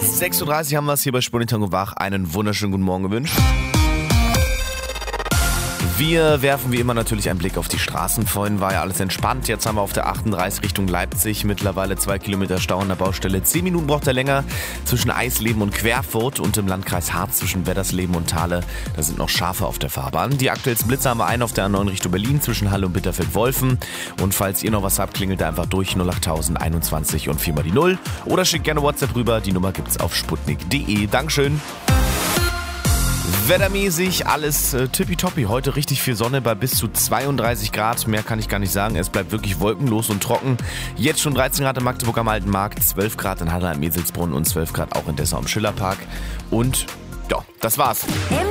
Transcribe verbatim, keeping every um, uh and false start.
sechs Uhr dreißig haben wir es hier bei Sputnik Tango Wach. Einen wunderschönen guten Morgen gewünscht. Wir werfen wie immer natürlich einen Blick auf die Straßen. Vorhin war ja alles entspannt. Jetzt haben wir auf der achtunddreißig Richtung Leipzig mittlerweile zwei Kilometer Stau an der Baustelle. Zehn Minuten braucht er länger zwischen Eisleben und Querfurt und im Landkreis Harz zwischen Weddersleben und Thale. Da sind noch Schafe auf der Fahrbahn. Die aktuellsten Blitze haben wir einen auf der A neun Richtung Berlin zwischen Halle und Bitterfeld-Wolfen. Und falls ihr noch was habt, klingelt da einfach durch null acht tausend einundzwanzig und viermal die Null. Oder schickt gerne WhatsApp rüber. Die Nummer gibt's auf sputnik punkt de. Dankeschön. Wettermäßig alles äh, tippitoppi. Heute richtig viel Sonne bei bis zu zweiunddreißig Grad. Mehr kann ich gar nicht sagen. Es bleibt wirklich wolkenlos und trocken. Jetzt schon dreizehn Grad in Magdeburg am Alten Markt, zwölf Grad in Halle am Eselsbrunn und zwölf Grad auch in Dessau am Schillerpark. Und ja, das war's.